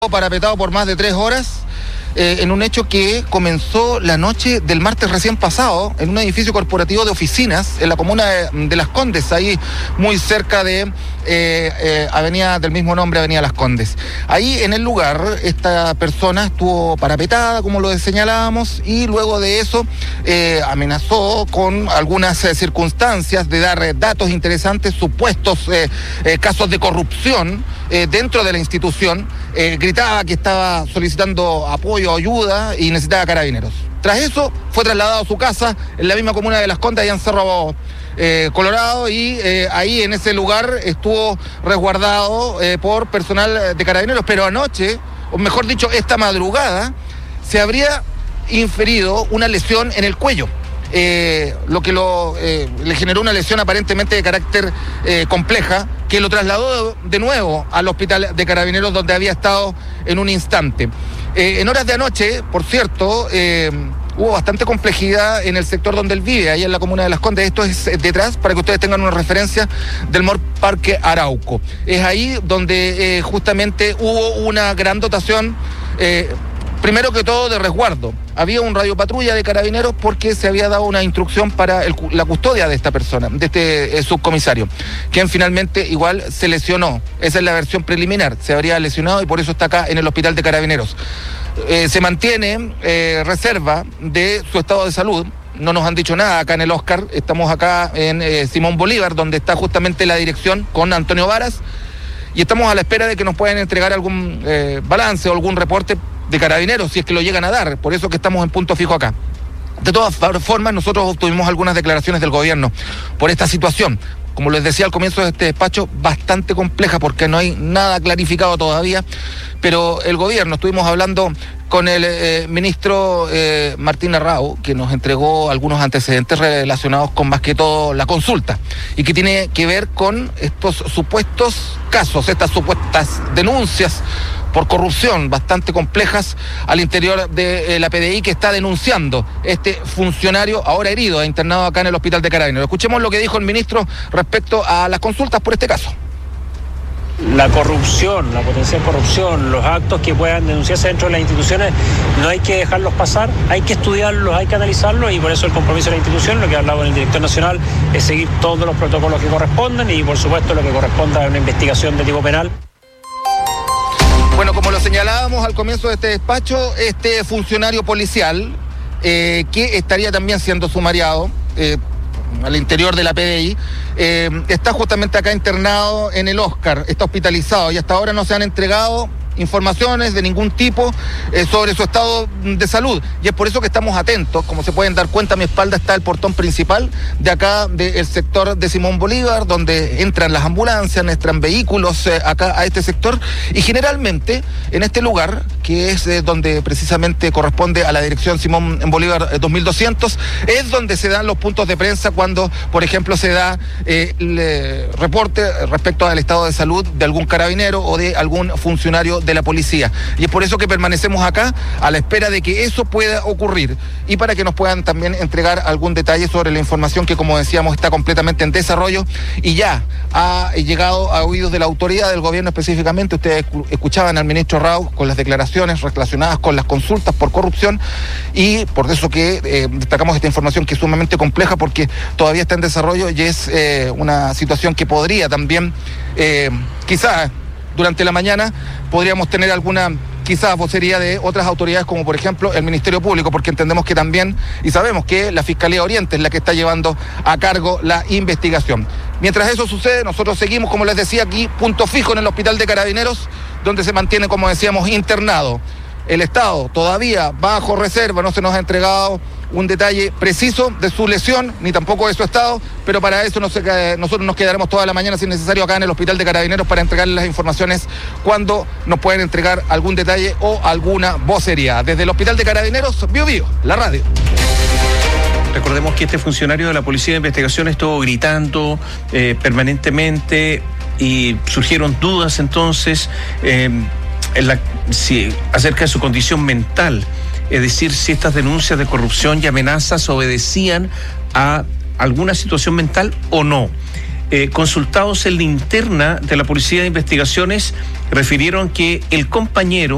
Parapetado por más de 3 horas en un hecho que comenzó la noche del martes recién pasado en un edificio corporativo de oficinas en la comuna de Las Condes, ahí muy cerca de avenida del mismo nombre, Avenida Las Condes. Ahí en el lugar esta persona estuvo parapetada, como lo señalábamos, y luego de eso amenazó con algunas circunstancias de dar datos interesantes, supuestos casos de corrupción dentro de la institución. Gritaba que estaba solicitando apoyo, ayuda y necesitaba carabineros. Tras eso fue trasladado a su casa en la misma comuna de Las Condes, allá en Cerro Colorado, y ahí en ese lugar estuvo resguardado por personal de carabineros. Pero anoche, o mejor dicho, esta madrugada, se habría inferido una lesión en el cuello. Lo que le generó una lesión aparentemente de carácter compleja, que lo trasladó de nuevo al hospital de carabineros, donde había estado en un instante. En horas de anoche, por cierto, hubo bastante complejidad en el sector donde él vive, ahí en la comuna de Las Condes. Esto es detrás, para que ustedes tengan una referencia, del Mall Parque Arauco. Es ahí donde justamente hubo una gran dotación, primero que todo de resguardo. Había un radiopatrulla de carabineros porque se había dado una instrucción para la custodia de esta persona, de este subcomisario, quien finalmente igual se lesionó. Esa es la versión preliminar, se habría lesionado y por eso está acá en el hospital de carabineros. Se mantiene reserva de su estado de salud. No nos han dicho nada acá en el Oscar. Estamos acá en Simón Bolívar, donde está justamente la dirección con Antonio Varas, y estamos a la espera de que nos puedan entregar algún balance o algún reporte de carabineros, si es que lo llegan a dar. Por eso que estamos en punto fijo acá. De todas formas, nosotros obtuvimos algunas declaraciones del gobierno por esta situación. Como les decía al comienzo de este despacho, bastante compleja porque no hay nada clarificado todavía, pero el gobierno, estuvimos hablando con el ministro Martín Arrau, que nos entregó algunos antecedentes relacionados con más que todo la consulta, y que tiene que ver con estos supuestos casos, estas supuestas denuncias por corrupción bastante complejas al interior de la PDI, que está denunciando este funcionario ahora herido e internado acá en el hospital de carabineros. Escuchemos lo que dijo el ministro respecto a las consultas por este caso. La corrupción, la potencial corrupción, los actos que puedan denunciarse dentro de las instituciones, no hay que dejarlos pasar, hay que estudiarlos, hay que analizarlos, y por eso el compromiso de la institución, lo que ha hablado el director nacional, es seguir todos los protocolos que corresponden y por supuesto lo que corresponda a una investigación de tipo penal. Bueno, como lo señalábamos al comienzo de este despacho, este funcionario policial que estaría también siendo sumariado al interior de la PDI, está justamente acá internado en el Oscar, está hospitalizado y hasta ahora no se han entregado informaciones de ningún tipo sobre su estado de salud, y es por eso que estamos atentos. Como se pueden dar cuenta, a mi espalda está el portón principal de acá del sector de Simón Bolívar, donde entran las ambulancias, entran vehículos acá a este sector, y generalmente en este lugar, que es donde precisamente corresponde a la dirección Simón Bolívar 2200, es donde se dan los puntos de prensa cuando, por ejemplo, se da el reporte respecto al estado de salud de algún carabinero o de algún funcionario de la policía, y es por eso que permanecemos acá a la espera de que eso pueda ocurrir y para que nos puedan también entregar algún detalle sobre la información que, como decíamos, está completamente en desarrollo y ya ha llegado a oídos de la autoridad del gobierno. Específicamente, ustedes escuchaban al ministro Arrau con las declaraciones relacionadas con las consultas por corrupción, y por eso que destacamos esta información, que es sumamente compleja porque todavía está en desarrollo y es una situación que podría también quizás durante la mañana podríamos tener alguna quizás vocería de otras autoridades, como por ejemplo el Ministerio Público, porque entendemos que también, y sabemos que la Fiscalía Oriente es la que está llevando a cargo la investigación. Mientras eso sucede, nosotros seguimos, como les decía, aquí punto fijo en el hospital de carabineros, donde se mantiene, como decíamos, internado. El estado todavía bajo reserva, no se nos ha entregado un detalle preciso de su lesión, ni tampoco de su estado, pero para eso nosotros nos quedaremos toda la mañana, si es necesario, acá en el hospital de carabineros para entregarles las informaciones cuando nos pueden entregar algún detalle o alguna vocería. Desde el hospital de carabineros, Bio Bio, la radio. Recordemos que este funcionario de la Policía de Investigación estuvo gritando permanentemente y surgieron dudas entonces acerca de su condición mental, es decir, si estas denuncias de corrupción y amenazas obedecían a alguna situación mental o no. Consultados en la interna de la Policía de Investigaciones, refirieron que el compañero